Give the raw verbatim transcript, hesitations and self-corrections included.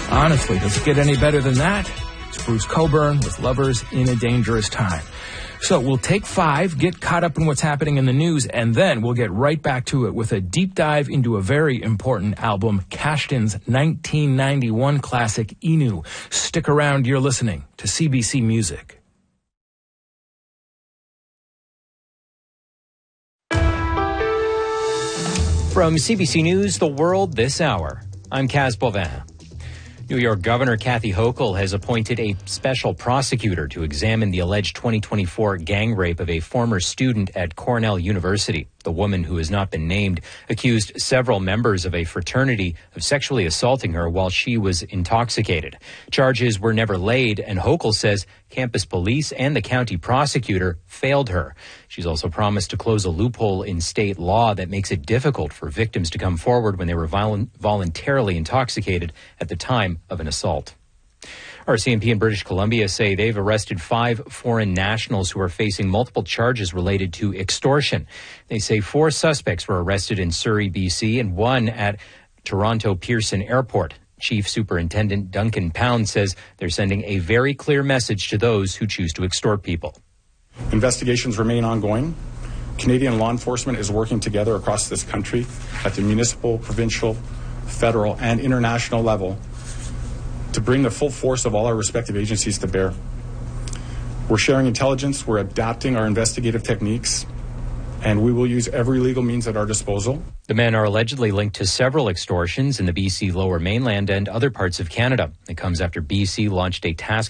Honestly, does it get any better than that? It's Bruce Cockburn with Lovers in a Dangerous Time. So we'll take five, get caught up in what's happening in the news, and then we'll get right back to it with a deep dive into a very important album, Kashtan's nineteen ninety-one classic, Inu. Stick around, you're listening to C B C Music. From C B C News, The World This Hour, I'm Kaz Bovin. New York Governor Kathy Hochul has appointed a special prosecutor to examine the alleged twenty twenty-four gang rape of a former student at Cornell University. The woman, who has not been named, accused several members of a fraternity of sexually assaulting her while she was intoxicated. Charges were never laid, and Hochul says campus police and the county prosecutor failed her. She's also promised to close a loophole in state law that makes it difficult for victims to come forward when they were vol- voluntarily intoxicated at the time of an assault. R C M P in British Columbia say they've arrested five foreign nationals who are facing multiple charges related to extortion. They say four suspects were arrested in Surrey, B C, and one at Toronto Pearson Airport. Chief Superintendent Duncan Pound says they're sending a very clear message to those who choose to extort people. Investigations remain ongoing. Canadian law enforcement is working together across this country at the municipal, provincial, federal, and international level to bring the full force of all our respective agencies to bear. We're sharing intelligence, we're adapting our investigative techniques, and we will use every legal means at our disposal. The men are allegedly linked to several extortions in the B C Lower Mainland and other parts of Canada. It comes after B C launched a task